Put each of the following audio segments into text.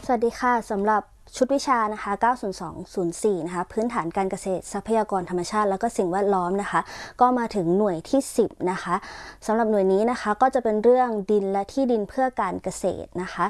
สวัสดีค่ะสำหรับชุดวิชานะคะ90204นะคะพื้นฐานการเกษตรทรัพยากรธรรมชาติแล้วก็สิ่งแวดล้อมนะคะก็มาถึงหน่วยที่10นะคะสำหรับหน่วยนี้นะคะก็จะเป็นเรื่องดินและที่ดินเพื่อการเกษตรนะคะ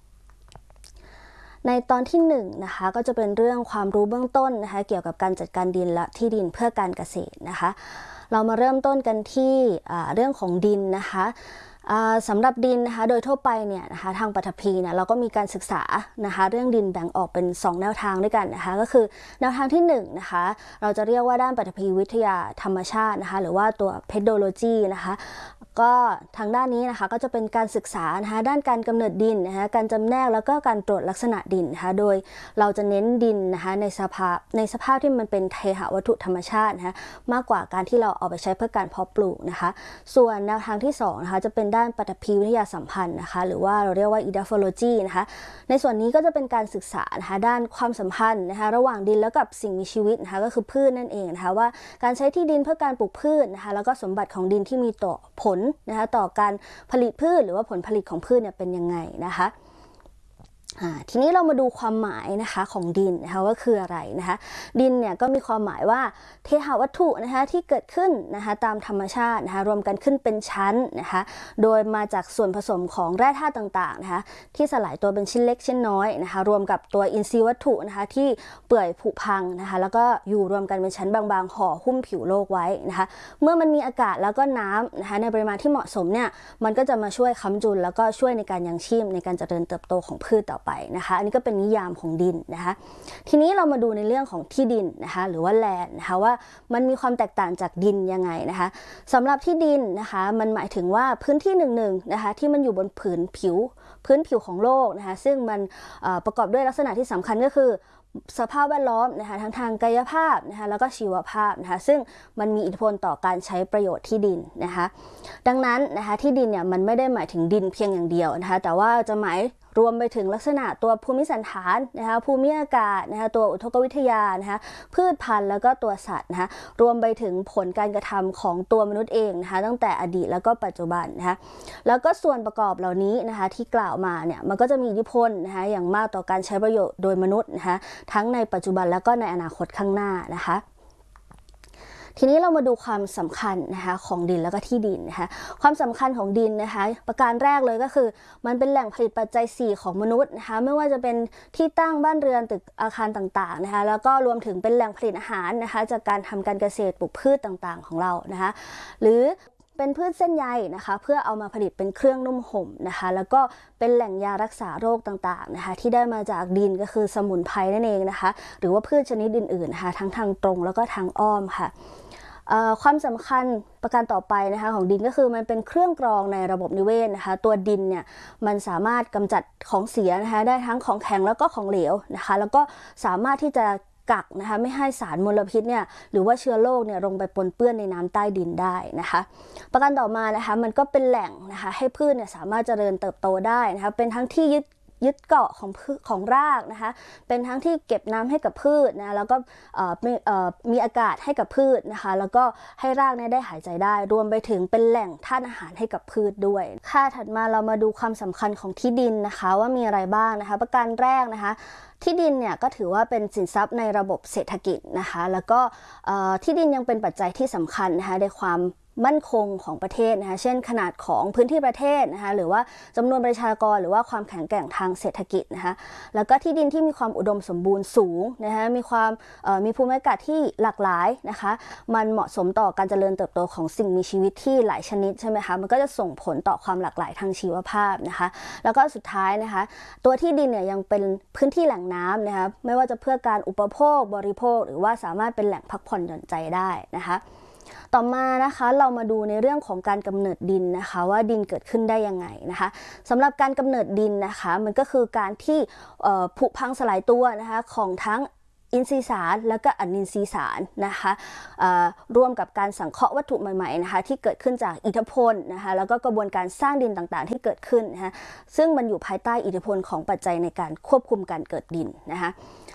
ในตอนที่1นะคะก็จะเป็นเรื่องความรู้เบื้องต้นนะคะเกี่ยวกับการจัดการดินและที่ดินเพื่อการเกษตรนะคะเรามาเริ่มต้นกันที่เรื่องของดินนะคะสำหรับดินนะคะโดยทั่วไปเนี่ยนะคะทางปฐพีเนี่ยเราก็มีการศึกษานะคะเรื่องดินแบ่งออกเป็น2แนวทางด้วยกันนะคะก็คือแนวทางที่1นะคะเราจะเรียกว่าด้านปฐพีวิทยาธรรมชาตินะคะหรือว่าตัวเพดโดโลจีนะคะก็ทางด้านนี้นะคะก็จะเป็นการศึกษานะคะด้านการกำเนิดดินนะคะการจำแนกแล้วก็การตรวจลักษณะดินนะคะโดยเราจะเน้นดินนะคะในสภาพที่มันเป็นเทหวัตถุธรรมชาตินะคะมากกว่าการที่เราเอาไปใช้เพื่อการเพาะปลูกนะคะส่วนแนวทางที่2นะคะจะเป็นด้านปฐพีวิทยาสัมพันธ์นะคะหรือว่าเราเรียกว่า Edaphology นะคะในส่วนนี้ก็จะเป็นการศึกษานะคะด้านความสัมพันธ์นะคะระหว่างดินแล้วกับสิ่งมีชีวิตนะคะก็คือพืชนั่นเองนะคะว่าการใช้ที่ดินเพื่อการปลูกพืชนะคะแล้วก็สมบัติของดินที่มีต่อผลนะคะต่อการผลิตพืชหรือว่าผลผลิตของพืชเนี่ยเป็นยังไงนะคะทีนี้เรามาดูความหมายนะคะของดินนะคะว่าคืออะไรนะคะดินเนี่ยก็มีความหมายว่าเทหวัตถุนะคะที่เกิดขึ้นนะคะตามธรรมชาตินะคะรวมกันขึ้นเป็นชั้นนะคะโดยมาจากส่วนผสมของแร่ธาตุต่างๆนะคะที่สลายตัวเป็นชิ้นเล็กชิ้นน้อยนะคะรวมกับตัวอินทรีย์วัตถุนะคะที่เปื่อยผุพังนะคะแล้วก็อยู่รวมกันเป็นชั้นบางๆห่อหุ้มผิวโลกไว้นะคะเมื่อมันมีอากาศแล้วก็น้ำนะคะในปริมาณที่เหมาะสมเนี่ยมันก็จะมาช่วยค้ำจุนแล้วก็ช่วยในการยังชีพในการเจริญเติบโตของพืชต่อไปนะคะอันนี้ก็เป็นนิยามของดินนะคะทีนี้เรามาดูในเรื่องของที่ดินนะคะหรือว่าแลนด์นะคะว่ามันมีความแตกต่างจากดินยังไงนะคะสำหรับที่ดินนะคะมันหมายถึงว่าพื้นที่หนึ่งๆนะคะที่มันอยู่บนพื้นผิวของโลกนะคะซึ่งมันประกอบด้วยลักษณะที่สำคัญก็คือสภาพแวดล้อมนะคะทั้งทางกายภาพนะคะแล้วก็ชีวภาพนะคะซึ่งมันมีอิทธิพลต่อการใช้ประโยชน์ที่ดินนะคะดังนั้นนะคะที่ดินเนี่ยมันไม่ได้หมายถึงดินเพียงอย่างเดียวนะคะแต่ว่าจะหมายรวมไปถึงลักษณะตัวภูมิสันฐานนะคะภูมิอากาศนะคะตัวอุทกวิทยานะคะพืชพันธุ์แล้วก็ตัวสัตว์นะคะรวมไปถึงผลการกระทำของตัวมนุษย์เองนะคะตั้งแต่อดีตแล้วก็ปัจจุบันนะคะแล้วก็ส่วนประกอบเหล่านี้นะคะที่กล่าวมาเนี่ยมันก็จะมีอิทธิพลนะคะอย่างมากต่อการใช้ประโยชน์โดยมนุษย์นะคะทั้งในปัจจุบันแล้วก็ในอนาคตข้างหน้านะคะทีนี้เรามาดูความสำคัญนะคะของดินแล้วก็ที่ดินนะคะความสำคัญของดินนะคะประการแรกเลยก็คือมันเป็นแหล่งผลิตปัจจัย4ของมนุษย์นะคะไม่ว่าจะเป็นที่ตั้งบ้านเรือนตึกอาคารต่างๆนะคะแล้วก็รวมถึงเป็นแหล่งผลิตอาหารนะคะจากการทำการเกษตรปลูกพืชต่างๆของเรานะคะหรือเป็นพืชเส้นใยนะคะเพื่อเอามาผลิตเป็นเครื่องนุ่มห่มนะคะแล้วก็เป็นแหล่งยารักษาโรคต่างๆนะคะที่ได้มาจากดินก็คือสมุนไพรนั่นเองนะคะหรือว่าพืชชนิดอื่นๆนะคะทั้งทางตรงแล้วก็ทางอ้อมค่ะความสำคัญประการต่อไปนะคะของดินก็คือมันเป็นเครื่องกรองในระบบนิเวศนะคะตัวดินเนี่ยมันสามารถกำจัดของเสียนะคะได้ทั้งของแข็งแล้วก็ของเหลวนะคะแล้วก็สามารถที่จะกักนะคะไม่ให้สารมลพิษเนี่ยหรือว่าเชื้อโรคเนี่ยลงไปปนเปื้อนในน้ำใต้ดินได้นะคะประการต่อมานะคะมันก็เป็นแหล่งนะคะให้พืชเนี่ยสามารถเจริญเติบโตได้นะคะเป็นทั้งที่ยึดเกาะของรากนะคะเป็นทั้งที่เก็บน้ำให้กับพืชนะแล้วก็มีอากาศให้กับพืชนะคะแล้วก็ให้รากได้หายใจได้รวมไปถึงเป็นแหล่งธาตุอาหารให้กับพืชด้วยค่ะถัดมาเรามาดูความสำคัญของที่ดินนะคะว่ามีอะไรบ้างนะคะประการแรกนะคะที่ดินเนี่ยก็ถือว่าเป็นสินทรัพย์ในระบบเศรษฐกิจนะคะแล้วก็ที่ดินยังเป็นปัจจัยที่สำคัญนะคะในความมั่นคงของประเทศนะคะเช่นขนาดของพื้นที่ประเทศนะคะหรือว่าจำนวนประชากรหรือว่าความแข็งแกร่งทางเศรษฐกิจนะคะแล้วก็ที่ดินที่มีความอุดมสมบูรณ์สูงนะคะมีภูมิอากาศที่หลากหลายนะคะมันเหมาะสมต่อการเจริญเติบโตของสิ่งมีชีวิตที่หลายชนิดใช่ไหมคะมันก็จะส่งผลต่อความหลากหลายทางชีวภาพนะคะแล้วก็สุดท้ายนะคะตัวที่ดินเนี่ยยังเป็นพื้นที่แหล่งน้ำนะคะไม่ว่าจะเพื่อการอุปโภคบริโภคหรือว่าสามารถเป็นแหล่งพักผ่อนหย่อนใจได้นะคะต่อมานะคะเรามาดูในเรื่องของการกำเนิดดินนะคะว่าดินเกิดขึ้นได้ยังไงนะคะสำหรับการกำเนิดดินนะคะมันก็คือการที่ผุพังสลายตัวนะคะของทั้งอินทรีย์สารและก็อนินทรีย์สารนะคะร่วมกับการสังเคราะห์วัตถุใหม่ๆนะคะที่เกิดขึ้นจากอิทธิพลนะคะแล้วก็กระบวนการสร้างดินต่างๆที่เกิดขึ้นนะคะซึ่งมันอยู่ภายใต้อิทธิพลของปัจจัยในการควบคุมการเกิดดินนะคะ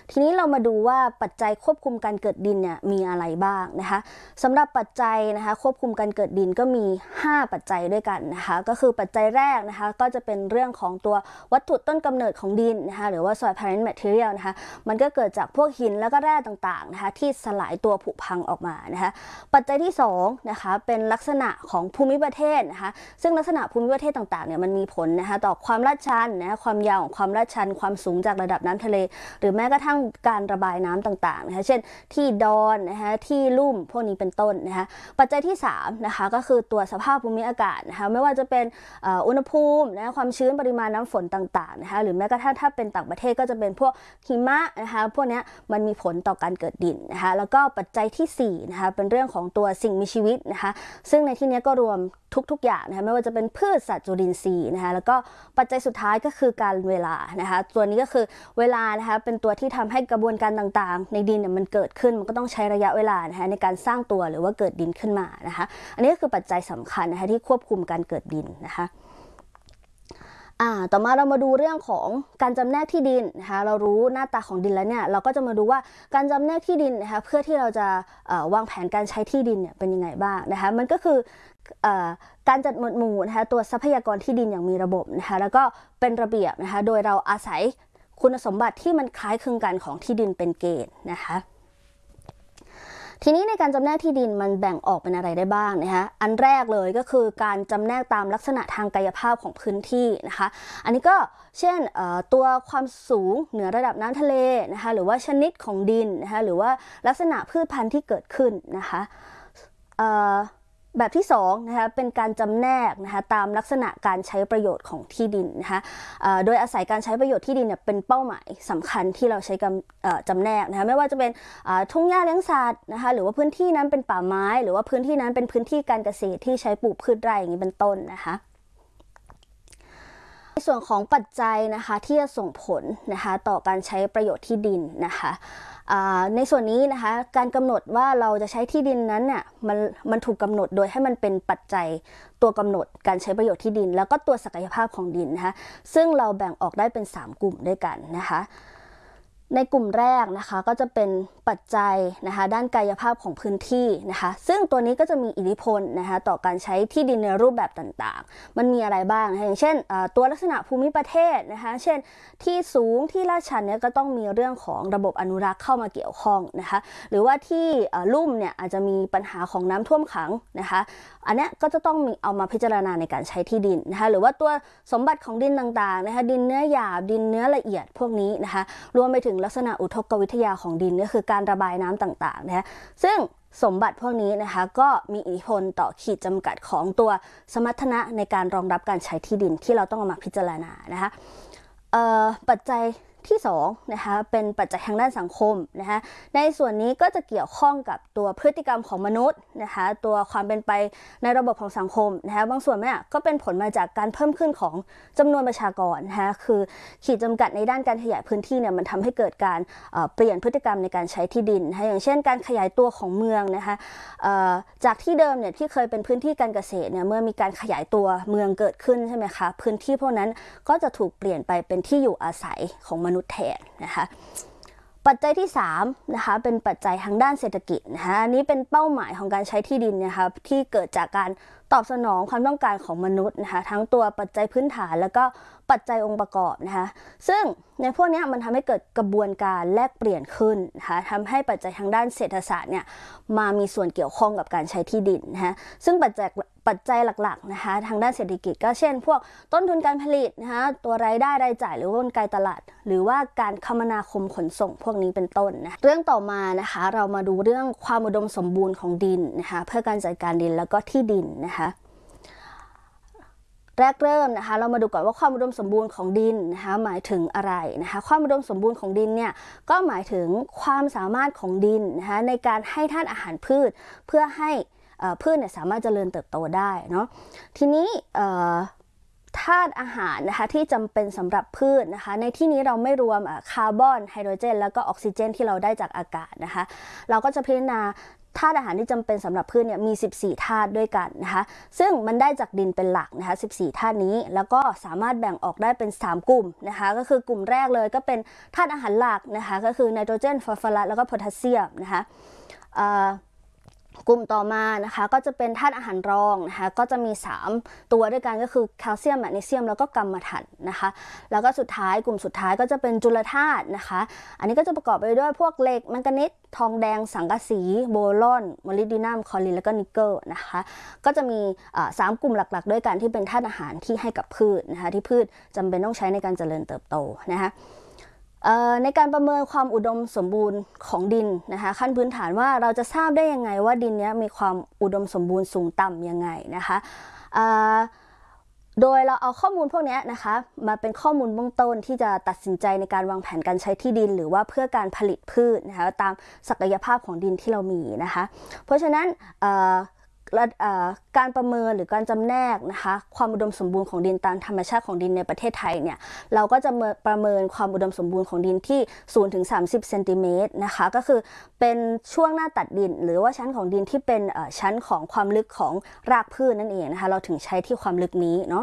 ทีนี้เรามาดูว่าปัจจัยควบคุมการเกิดดินเนี่ยมีอะไรบ้างนะคะสำหรับปัจจัยนะคะควบคุมการเกิดดินก็มี5ปัจจัยด้วยกันนะคะก็คือปัจจัยแรกนะคะก็จะเป็นเรื่องของตัววัตถุต้นกำเนิดของดินนะคะหรือว่า soil parent material นะคะมันก็เกิดจากพวกหินแล้วก็แร่ต่างๆนะคะที่สลายตัวผุพังออกมานะคะปัจจัยที่2นะคะเป็นลักษณะของภูมิประเทศนะคะซึ่งลักษณะภูมิประเทศต่างๆเนี่ยมันมีผลนะคะต่อความลาดชันนะคะความยาวของความลาดชันความสูงจากระดับน้ำทะเลหรือแม้กระทั่งการระบายน้ำต่างๆนะคะเช่นที่ดอนนะคะที่ลุ่มพวกนี้เป็นต้นนะคะปัจจัยที่3นะคะก็คือตัวสภาพภูมิอากาศนะคะไม่ว่าจะเป็นอุณหภูมินะความชื้นปริมาณน้ำฝนต่างๆนะคะหรือแม้กระทั่งถ้าเป็นต่างประเทศก็จะเป็นพวกหิมะนะคะพวกนี้มันมีผลต่อการเกิดดินนะคะแล้วก็ปัจจัยที่4นะคะเป็นเรื่องของตัวสิ่งมีชีวิตนะคะซึ่งในที่นี้ก็รวมทุกอย่างนะคะไม่ว่าจะเป็นพืชสัตว์จุลินทรีย์นะคะแล้วก็ปัจจัยสุดท้ายก็คือการเวลานะคะตัวนี้ก็คือเวลานะคะเป็นตัวที่ทำให้กระบวนการต่างๆในดินเนี่ยมันเกิดขึ้นมันก็ต้องใช้ระยะเวลานะคะในการสร้างตัวหรือว่าเกิดดินขึ้นมานะคะอันนี้ก็คือปัจจัยสำคัญนะคะที่ควบคุมการเกิดดินนะคะต่อมาเรามาดูเรื่องของการจำแนกที่ดินนะคะเรารู้หน้าตาของดินแล้วเนี่ยเราก็จะมาดูว่าการจำแนกที่ดินนะคะเพื่อที่เราจะวางแผนการใช้ที่ดินเนี่ยเป็นยังไงบ้างนะคะมันก็คือการจัดหมวดหมู่นะคะตัวทรัพยากรที่ดินอย่างมีระบบนะคะแล้วก็เป็นระเบียบนะคะโดยเราอาศัยคุณสมบัติที่มันคล้ายคลึงกันของที่ดินเป็นเกณฑ์นะคะทีนี้ในการจำแนกที่ดินมันแบ่งออกเป็นอะไรได้บ้างนะคะอันแรกเลยก็คือการจำแนกตามลักษณะทางกายภาพของพื้นที่นะคะอันนี้ก็เช่นตัวความสูงเหนือระดับน้ำทะเลนะคะหรือว่าชนิดของดินนะคะหรือว่าลักษณะพืชพันธุ์ที่เกิดขึ้นนะคะแบบที่2นะคะเป็นการจำแนกนะคะตามลักษณะการใช้ประโยชน์ของที่ดินนะคะโดยอาศัยการใช้ประโยชน์ที่ดินเนี่ยเป็นเป้าหมายสำคัญที่เราใช้จำแนกนะคะไม่ว่าจะเป็นทุ่งหญ้าเลี้ยงสัตว์นะคะหรือว่าพื้นที่นั้นเป็นป่าไม้หรือว่าพื้นที่นั้นเป็นพื้นที่การเกษตรที่ใช้ปลูกพืชไร่อย่างนี้เป็นต้นนะคะในส่วนของปัจจัยนะคะที่จะส่งผลนะคะต่อการใช้ประโยชน์ที่ดินนะคะในส่วนนี้นะคะการกำหนดว่าเราจะใช้ที่ดินนั้นเนี่ยมันถูกกำหนดโดยให้มันเป็นปัจจัยตัวกำหนดการใช้ประโยชน์ที่ดินแล้วก็ตัวศักยภาพของดินนะคะซึ่งเราแบ่งออกได้เป็น3กลุ่มด้วยกันนะคะในกลุ่มแรกนะคะก็จะเป็นปัจจัยนะคะด้านกายภาพของพื้นที่นะคะซึ่งตัวนี้ก็จะมีอิทธิพลนะคะต่อการใช้ที่ดินในรูปแบบต่างๆมันมีอะไรบ้างนะคะอย่างเช่นตัวลักษณะภูมิประเทศนะคะเช่นที่สูงที่ลาดชันเนี่ยก็ต้องมีเรื่องของระบบอนุรักษ์เข้ามาเกี่ยวข้องนะคะหรือว่าที่ลุ่มเนี่ยอาจจะมีปัญหาของน้ำท่วมขังนะคะอันนี้ก็จะต้องมีเอามาพิจารณาในการใช้ที่ดินนะคะหรือว่าตัวสมบัติของดินต่างๆนะคะดินเนื้อหยาบดินเนื้อละเอียดพวกนี้นะคะรวมไปถึงลักษณะอุทกวิทยาของดินก็คือการระบายน้ำต่างๆนะคะซึ่งสมบัติพวกนี้นะคะก็มีอิทธิพลต่อขีดจำกัดของตัวสมรรถนะในการรองรับการใช้ที่ดินที่เราต้องเอามาพิจารณานะคะปัจจัยที่2นะคะเป็นปัจจัยทางด้านสังคมนะคะในส่วนนี้ก็จะเกี่ยวข้องกับตัวพฤติกรรมของมนุษย์นะคะตัวความเป็นไปในระบบของสังคมนะคะบางส่วนเนี่ยก็เป็นผลมาจากการเพิ่มขึ้นของจำนวนประชากรนะคะคือขีดจำกัดในด้านการขยายพื้นที่เนี่ยมันทำให้เกิดการเปลี่ยนพฤติกรรมในการใช้ที่ดินนะคะอย่างเช่นการขยายตัวของเมืองนะคะจากที่เดิมเนี่ยที่เคยเป็นพื้นที่การเกษตรเนี่ยเมื่อมีการขยายตัวเมืองเกิดขึ้นใช่ไหมคะพื้นที่พวกนั้นก็จะถูกเปลี่ยนไปเป็นที่อยู่อาศัยของมนุษย์แทนนะคะปัจจัยที่3นะคะเป็นปัจจัยทางด้านเศรษฐกิจนะคะอันนี้เป็นเป้าหมายของการใช้ที่ดินนะคะที่เกิดจากการตอบสนองความต้องการของมนุษย์นะคะทั้งตัวปัจจัยพื้นฐานแล้วก็ปัจจัยองค์ประกอบนะคะซึ่งในพวกนี้มันทำให้เกิดกระบวนการแลกเปลี่ยนขึ้นนะคะทำให้ปัจจัยทางด้านเศรษฐศาสตร์เนี่ยมามีส่วนเกี่ยวข้องกับการใช้ที่ดินนะคะซึ่งปัจจัยหลักๆนะคะทางด้านเศรษฐกิจก็เช่นพวกต้นทุนการผลิตนะคะตัวรายได้รายจ่ายหรือว่ากลไกตลาดหรือว่าการคมนาคมขนส่งพวกนี้เป็นต้นนะเรื่องต่อมานะคะเรามาดูเรื่องความอุดมสมบูรณ์ของดินนะคะเพื่อการจัดการดินแล้วก็ที่ดินนะคะแรกเริ่มนะคะเรามาดูก่อนว่าความอุดมสมบูรณ์ของดินนะคะหมายถึงอะไรนะคะความอุดมสมบูรณ์ของดินเนี่ยก็หมายถึงความสามารถของดินนะคะในการให้ธาตุอาหารพืชเพื่อให้พืชเนี่ยสามารถเจริญเติบโตได้เนาะทีนี้ธาตุอาหารนะคะที่จำเป็นสำหรับพืชนะคะในที่นี้เราไม่รวมคาร์บอนไฮโดรเจนแล้วก็ออกซิเจนที่เราได้จากอากาศนะคะเราก็จะพิจารณาธาตุอาหารที่จำเป็นสำหรับพืชเนี่ยมี14ธาตุด้วยกันนะคะซึ่งมันได้จากดินเป็นหลักนะคะ14ธาตุนี้แล้วก็สามารถแบ่งออกได้เป็น3กลุ่มนะคะก็คือกลุ่มแรกเลยก็เป็นธาตุอาหารหลักนะคะก็คือไนโตรเจนฟอสฟอรัสแล้วก็โพแทสเซียมนะคะกลุ่มต่อมานะคะก็จะเป็นธาตุอาหารรองนะคะก็จะมี3ตัวด้วยกันก็คือแคลเซียมแมกนีเซียมแล้วก็กัมมันถันนะคะแล้วก็สุดท้ายกลุ่มสุดท้ายก็จะเป็นจุลธาตุนะคะอันนี้ก็จะประกอบไปด้วยพวกเหล็กแมงกานีสทองแดงสังกะสีโบรอนโมลิบดีนัมคอลินแล้วก็นิกเกิลนะคะก็จะมี3กลุ่มหลักๆด้วยกันที่เป็นธาตุอาหารที่ให้กับพืชนะคะที่พืชจำเป็นต้องใช้ในการเจริญเติบโตนะคะในการประเมินความอุดมสมบูรณ์ของดินนะคะขั้นพื้นฐานว่าเราจะทราบได้ยังไงว่าดินนี้มีความอุดมสมบูรณ์สูงต่ำยังไงนะคะโดยเราเอาข้อมูลพวกนี้นะคะมาเป็นข้อมูลเบื้องต้นที่จะตัดสินใจในการวางแผนการใช้ที่ดินหรือว่าเพื่อการผลิตพืชนะคะตามศักยภาพของดินที่เรามีนะคะเพราะฉะนั้นการประเมินหรือการจำแนกนะคะความอุดมสมบูรณ์ของดินตามธรรมชาติของดินในประเทศไทยเนี่ยเราก็จะประเมินความอุดมสมบูรณ์ของดินที่0 ถึง 30 เซนติเมตรนะคะก็คือเป็นช่วงหน้าตัดดินหรือว่าชั้นของดินที่เป็นชั้นของความลึกของรากพืชนั่นเองนะคะเราถึงใช้ที่ความลึกนี้เนาะ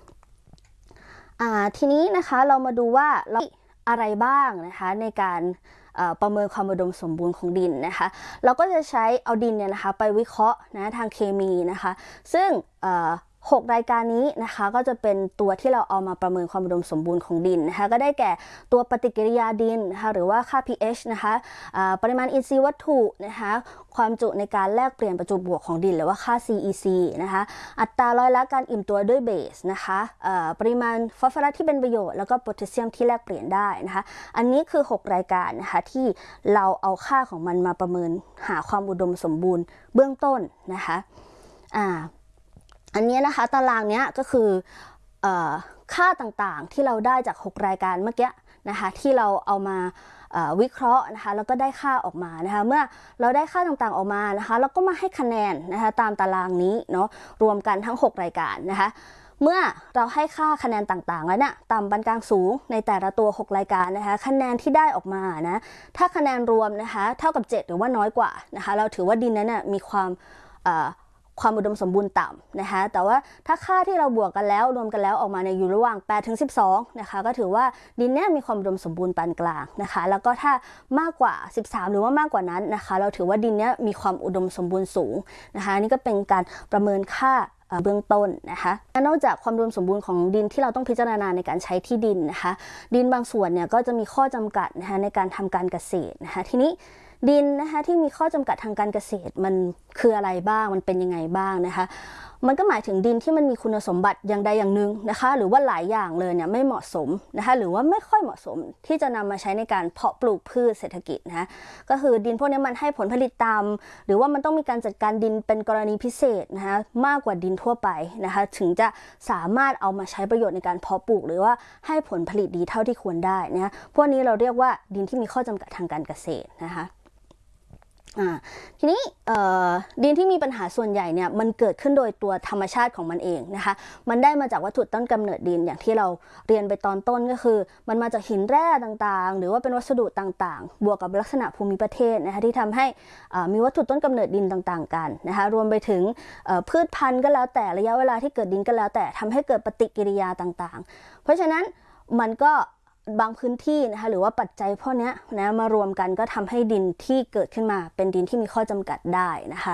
ทีนี้นะคะเรามาดูว่าเราอะไรบ้างนะคะในการประเมินความอุดมสมบูรณ์ของดินนะคะเราก็จะใช้เอาดินเนี่ยนะคะไปวิเคราะห์นะทางเคมีนะคะซึ่ง6รายการนี้นะคะก็จะเป็นตัวที่เราเอามาประเมินความอุดมสมบูรณ์ของดินนะคะก็ได้แก่ตัวปฏิกิริยาดินนะคะหรือว่าค่า pH นะคะปริมาณอินทรีย์วัตถุนะคะความจุในการแลกเปลี่ยนประจุบวกของดินหรือว่าค่า CEC นะคะอัตราร้อยละการอิ่มตัวด้วยเบสนะคะปริมาณฟอสฟอรัสที่เป็นประโยชน์แล้วก็โพแทสเซียมที่แลกเปลี่ยนได้นะคะอันนี้คือ6รายการนะคะที่เราเอาค่าของมันมาประเมินหาความอุดมสมบูรณ์เบื้องต้นนะคะอันนี้นะคะตารางนี้ก็คือค่าต่างๆที่เราได้จาก6รายการเมื่อกี้นะคะที่เราเอามาวิเคราะห์นะคะแล้วก็ได้ค่าออกมานะคะเมื่อเราได้ค่าต่างๆออกมานะคะเราก็มาให้คะแนนนะคะตามตารางนี้เนาะรวมกันทั้ง6รายการนะคะเมื่อเราให้ค่าคะแนนต่างๆแล้วเนี่ยต่ำปานกลางสูงในแต่ละตัว6รายการนะคะคะแนนที่ได้ออกมานะถ้าคะแนนรวมนะคะเท่ากับ7หรือว่าน้อยกว่านะคะเราถือว่าดินนั้นน่ะมีความอุดมสมบูรณ์ต่ำนะคะแต่ว่าถ้าค่าที่เราบวกกันแล้วรวมกันแล้วออกมาในอยู่ระหว่าง8 ถึง 12นะคะก็ถือว่าดินเนี้ยมีความอุดมสมบูรณ์ปานกลางนะคะแล้วก็ถ้ามากกว่า13หรือว่ามากกว่านั้นนะคะเราถือว่าดินเนี้ยมีความอุดมสมบูรณ์สูงนะคะนี่ก็เป็นการประเมินค่าเบื้องต้นนะคะนอกจากความอุดมสมบูรณ์ของดินที่เราต้องพิจารณาในการใช้ที่ดินนะคะดินบางส่วนเนี่ยก็จะมีข้อจำกัดนะคะในการทำการเกษตรนะคะทีนี้ดินนะคะที่มีข้อจำกัดทางการเกษตรมันคืออะไรบ้างมันเป็นยังไงบ้างนะคะมันก็หมายถึงดินที่มันมีคุณสมบัติอย่างใดอย่างหนึ่งนะคะหรือว่าหลายอย่างเลยเนี่ยไม่เหมาะสมนะคะหรือว่าไม่ค่อยเหมาะสมที่จะนำมาใช้ในการเพาะปลูกพืชเศรษฐกิจนะคะก็คือดินพวกนี้มันให้ผลผลิตต่ำหรือว่ามันต้องมีการจัดการดินเป็นกรณีพิเศษนะคะมากกว่าดินทั่วไปนะคะถึงจะสามารถเอามาใช้ประโยชน์ในการเพาะปลูกหรือว่าให้ผลผลิตดีเท่าที่ควรได้นะคะพวกนี้เราเรียกว่าดินที่มีข้อจำกัดทางการเกษตรนะคะทีนี้ดินที่มีปัญหาส่วนใหญ่เนี่ยมันเกิดขึ้นโดยตัวธรรมชาติของมันเองนะคะมันได้มาจากวัตถุต้นกำเนิดดินอย่างที่เราเรียนไปตอนต้นก็คือมันมาจากหินแร่ต่างๆหรือว่าเป็นวัสดุต่างๆบวกกับลักษณะภูมิประเทศนะคะที่ทำให้มีวัตถุต้นกำเนิดดินต่างๆกันนะคะรวมไปถึงพืชพันธุ์ก็แล้วแต่ระยะเวลาที่เกิดดินก็แล้วแต่ทำให้เกิดปฏิกิริยาต่างๆเพราะฉะนั้นมันก็บางพื้นที่นะคะหรือว่าปัจจัยพวกนี้นะมารวมกันก็ทำให้ดินที่เกิดขึ้นมาเป็นดินที่มีข้อจำกัดได้นะคะ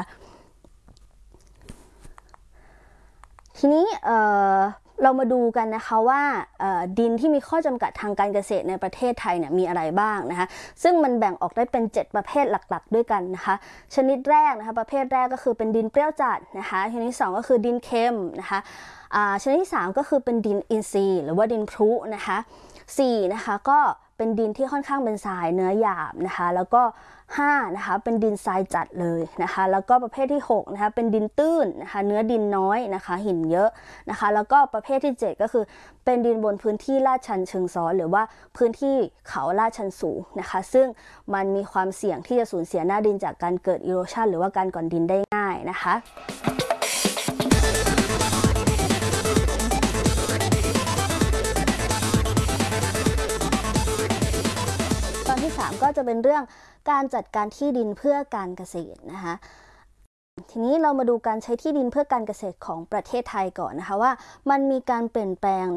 ทีนี้เรามาดูกันนะคะว่าดินที่มีข้อจำกัดทางการเกษตรในประเทศไทยเนี่ยมีอะไรบ้างนะคะซึ่งมันแบ่งออกได้เป็น7ประเภทหลักๆด้วยกันนะคะชนิดแรกนะคะประเภทแรกก็คือเป็นดินเปรี้ยวจัดนะคะชนิดที่2ก็คือดินเค็มนะคะชนิดที่3ก็คือเป็นดินอินทรีย์หรือว่าดินพรุนะคะ4นะคะก็เป็นดินที่ค่อนข้างเป็นทรายเนื้อหยาบนะคะแล้วก็5นะคะเป็นดินทรายจัดเลยนะคะแล้วก็ประเภทที่6นะคะเป็นดินตื้นนะคะเนื้อดินน้อยนะคะหินเยอะนะคะแล้วก็ประเภทที่7ก็คือเป็นดินบนพื้นที่ลาดชันเชิงซ้อนหรือว่าพื้นที่เขาลาดชันสูงนะคะซึ่งมันมีความเสี่ยงที่จะสูญเสียหน้าดินจากการเกิดอีโรชันหรือว่าการก่อนดินได้ง่ายนะคะก็จะเป็นเรื่องการจัดการที่ดินเพื่อการเกษตรนะคะทีนี้เรามาดูการใช้ที่ดินเพื่อการเกษตรของประเทศไทยก่อนนะคะว่ามันมีการเปลี่ยนแปลง